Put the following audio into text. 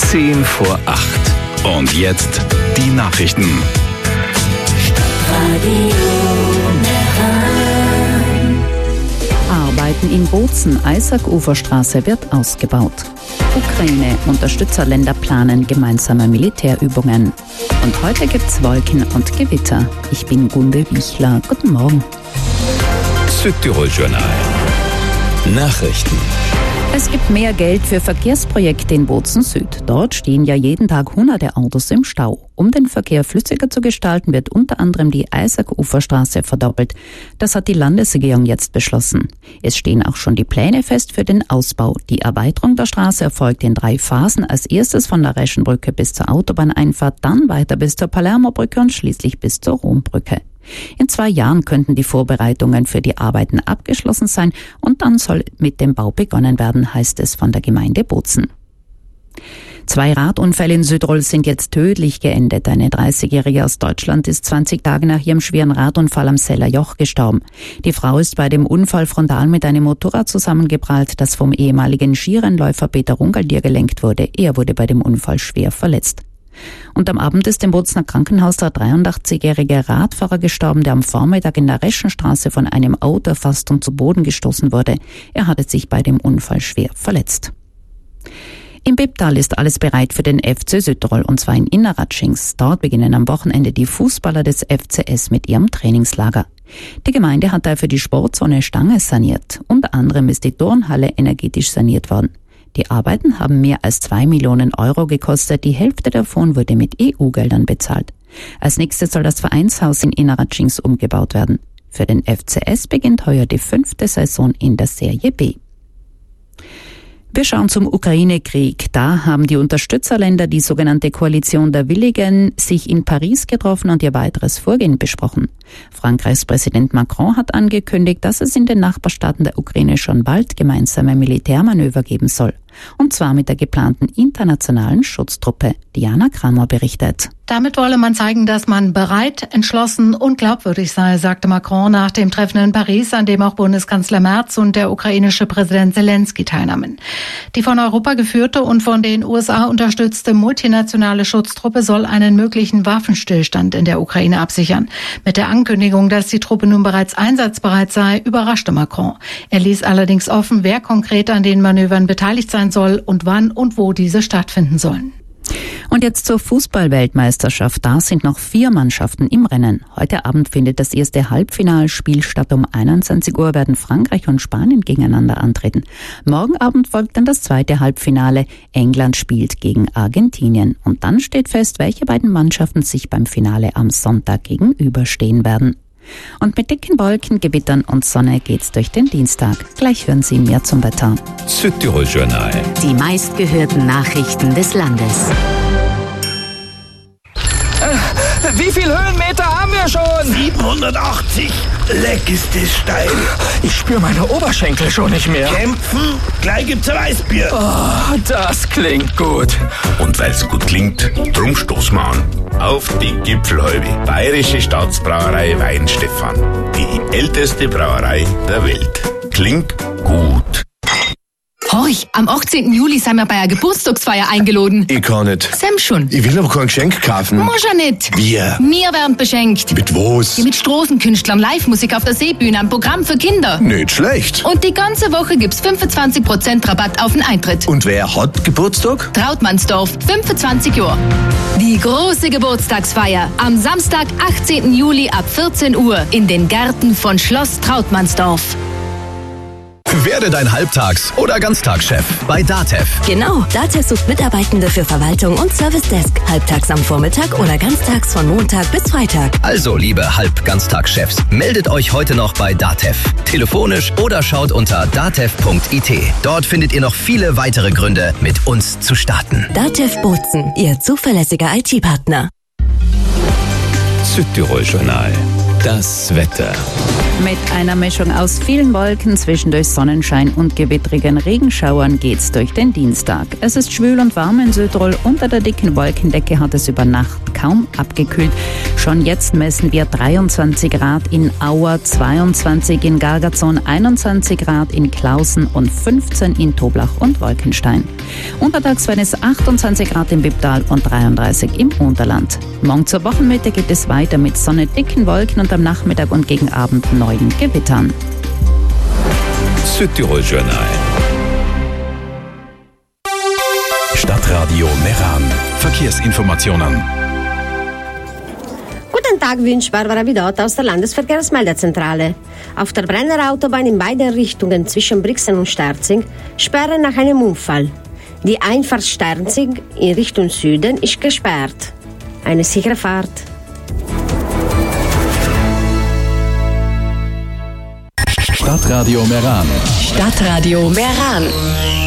10 vor 8. Und jetzt die Nachrichten. Arbeiten in Bozen, Eisack-Uferstraße wird ausgebaut. Ukraine, Unterstützerländer planen gemeinsame Militärübungen. Und heute gibt's Wolken und Gewitter. Ich bin Gunde Wichler. Guten Morgen. Südtirol-Journal. Nachrichten. Es gibt mehr Geld für Verkehrsprojekte in Bozen Süd. Dort stehen ja jeden Tag hunderte Autos im Stau. Um den Verkehr flüssiger zu gestalten, wird unter anderem die Eisack-Uferstraße verdoppelt. Das hat die Landesregierung jetzt beschlossen. Es stehen auch schon die Pläne fest für den Ausbau. Die Erweiterung der Straße erfolgt in 3 Phasen. Als erstes von der Reschenbrücke bis zur Autobahneinfahrt, dann weiter bis zur Palermobrücke und schließlich bis zur Rombrücke. In 2 Jahren könnten die Vorbereitungen für die Arbeiten abgeschlossen sein und dann soll mit dem Bau begonnen werden, heißt es von der Gemeinde Bozen. 2 Radunfälle in Südtirol sind jetzt tödlich geendet. Eine 30-Jährige aus Deutschland ist 20 Tage nach ihrem schweren Radunfall am Seller Joch gestorben. Die Frau ist bei dem Unfall frontal mit einem Motorrad zusammengeprallt, das vom ehemaligen Skirennläufer Peter Rungaldier gelenkt wurde. Er wurde bei dem Unfall schwer verletzt. Und am Abend ist im Bozener Krankenhaus der 83-jährige Radfahrer gestorben, der am Vormittag in der Reschenstraße von einem Auto erfasst und zu Boden gestoßen wurde. Er hatte sich bei dem Unfall schwer verletzt. Im Bebtal ist alles bereit für den FC Südtirol, und zwar in Innerratschings. Dort beginnen am Wochenende die Fußballer des FCS mit ihrem Trainingslager. Die Gemeinde hat dafür die Sportzone Stange saniert. Unter anderem ist die Turnhalle energetisch saniert worden. Die Arbeiten haben mehr als 2 Millionen Euro gekostet. Die Hälfte davon wurde mit EU-Geldern bezahlt. Als nächstes soll das Vereinshaus in Innerratschings umgebaut werden. Für den FCS beginnt heuer die 5. Saison in der Serie B. Wir schauen zum Ukraine-Krieg. Da haben die Unterstützerländer, die sogenannte Koalition der Willigen, sich in Paris getroffen und ihr weiteres Vorgehen besprochen. Frankreichs Präsident Macron hat angekündigt, dass es in den Nachbarstaaten der Ukraine schon bald gemeinsame Militärmanöver geben soll. Und zwar mit der geplanten internationalen Schutztruppe. Diana Kramer berichtet. Damit wolle man zeigen, dass man bereit, entschlossen und glaubwürdig sei, sagte Macron nach dem Treffen in Paris, an dem auch Bundeskanzler Merz und der ukrainische Präsident Zelensky teilnahmen. Die von Europa geführte und von den USA unterstützte multinationale Schutztruppe soll einen möglichen Waffenstillstand in der Ukraine absichern. Mit der Ankündigung, dass die Truppe nun bereits einsatzbereit sei, überraschte Macron. Er ließ allerdings offen, wer konkret an den Manövern beteiligt sein soll und wann und wo diese stattfinden sollen. Und jetzt zur Fußball-Weltmeisterschaft. Da sind noch 4 Mannschaften im Rennen. Heute Abend findet das erste Halbfinalspiel statt. Um 21 Uhr werden Frankreich und Spanien gegeneinander antreten. Morgen Abend folgt dann das zweite Halbfinale. England spielt gegen Argentinien. Und dann steht fest, welche beiden Mannschaften sich beim Finale am Sonntag gegenüberstehen werden. Und mit dicken Wolken, Gewittern und Sonne geht's durch den Dienstag. Gleich hören Sie mehr zum Wetter. Südtirol-Journal. Die meistgehörten Nachrichten des Landes. Wie viel Höhenmeter haben wir schon? 780. Leck ist das steil. Ich spüre meine Oberschenkel schon nicht mehr. Kämpfen? Gleich gibt's ein Weißbier. Oh, das klingt gut. Und weil's gut klingt, drum stoßen wir an. Auf die Gipfelhäube. Bayerische Staatsbrauerei Weinstefan. Die älteste Brauerei der Welt. Klingt gut. Horch, am 18. Juli sind wir bei einer Geburtstagsfeier eingeladen. Ich kann nicht. Sam schon. Ich will aber kein Geschenk kaufen. Muss ja nicht. Wir? Wir werden beschenkt. Mit was? Ja, mit Straßenkünstlern, Live-Musik auf der Seebühne, ein Programm für Kinder. Nicht schlecht. Und die ganze Woche gibt's 25% Rabatt auf den Eintritt. Und wer hat Geburtstag? Trautmannsdorf, 25 Jahre. Die große Geburtstagsfeier am Samstag, 18. Juli ab 14 Uhr in den Gärten von Schloss Trautmannsdorf. Werde dein Halbtags- oder Ganztagschef bei DATEV. Genau, DATEV sucht Mitarbeitende für Verwaltung und Service Desk. Halbtags am Vormittag oder ganztags von Montag bis Freitag. Also, liebe Halb-Ganztagschefs, meldet euch heute noch bei DATEV. Telefonisch oder schaut unter datev.it. Dort findet ihr noch viele weitere Gründe, mit uns zu starten. DATEV Bozen, Ihr zuverlässiger IT-Partner. Südtirol-Journal. Das Wetter. Mit einer Mischung aus vielen Wolken, zwischendurch Sonnenschein und gewittrigen Regenschauern geht's durch den Dienstag. Es ist schwül und warm in Südtirol. Unter der dicken Wolkendecke hat es über Nacht kaum abgekühlt. Schon jetzt messen wir 23 Grad in Auer, 22 in Gargazon, 21 Grad in Klausen und 15 in Toblach und Wolkenstein. Untertags werden es 28 Grad im Bipptal und 33 im Unterland. Morgen zur Wochenmitte geht es weiter mit Sonne, dicken Wolken und am Nachmittag und gegen Abend neuen Gewittern. Südtirol Journal. Stadtradio Meran. Verkehrsinformationen. Guten Tag, wünscht Barbara Bidot aus der Landesverkehrsmeldezentrale. Auf der Brenner Autobahn in beiden Richtungen zwischen Brixen und Sterzing sperren nach einem Unfall. Die Einfahrt Sterzing in Richtung Süden ist gesperrt. Eine sichere Fahrt. Stadtradio Meran. Stadtradio Meran.